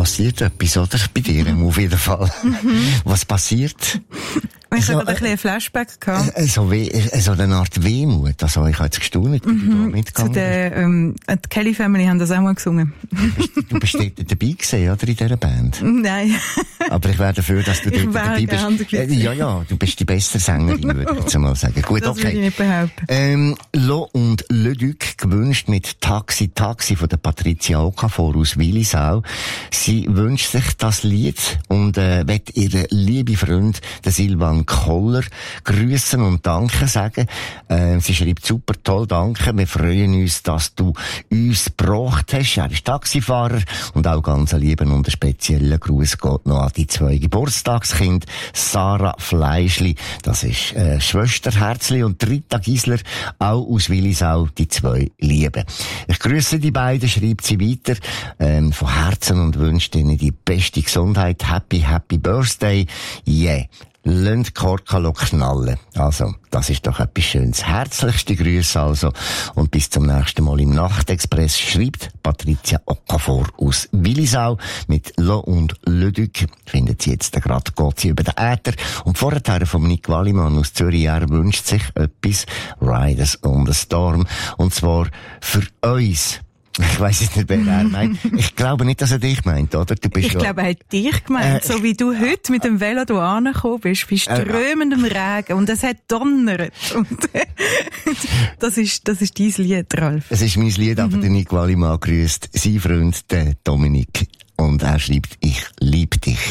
passiert etwas, oder? Bei dir auf jeden Fall. Was passiert? Ich hatte ein bisschen ein Flashback gehabt. So eine Art Wehmut. Also, ich habe jetzt gestaunt, bin da mitgegangen. Die Kelly Family haben das auch mal gesungen. Du bist dort dabei gewesen, oder, in dieser Band? Nein. Aber ich wäre dafür, dass du dort dabei bist. Ja, du bist die bessere Sängerin, würde ich jetzt mal sagen. Gut, das okay. will ich nicht behaupten. Lo und Le Duc, gewünscht mit Taxi von der Patricia Okafor aus Willisau. Sie wünscht sich das Lied und will ihren lieben Freund, den Silvan Koller, grüßen und danken sagen. Sie schreibt super toll, danke. Wir freuen uns, dass du uns gebracht hast. Er ist Taxifahrer und auch ganz lieben und einen speziellen Gruß geht noch an die 2 Geburtstagskinder. Sarah Fleischli, das ist Schwester Herzli, und Rita Gisler, auch aus Willisau, die 2 Lieben. Ich grüße die beiden, schreibt sie weiter, von Herzen und wünscht ihnen die beste Gesundheit. Happy Birthday. Yeah. Lasst Korkalo knallen. Also, das ist doch etwas Schönes. Herzlichste Grüße also. Und bis zum nächsten Mal im Nachtexpress, schreibt Patricia Okafor aus Willisau mit Lo und Le Duc. Findet sie jetzt gerade, geht sie über den Äther. Und vorher von Nick Wallimann aus Zürich, er wünscht sich etwas, Riders on the Storm. Und zwar für uns. Ich weiss jetzt nicht, wer er meint. Ich glaube nicht, dass er dich meint, oder? Ich glaube, er hat dich gemeint. So wie du heute mit dem Velo da angekommen bist, bei strömendem Regen. Und es hat donnert. Und das ist dein Lied, Ralf. Es ist mein Lied, aber der Nick Wallimann grüßt seinen Freund, den Dominik. Und er schreibt, ich liebe dich.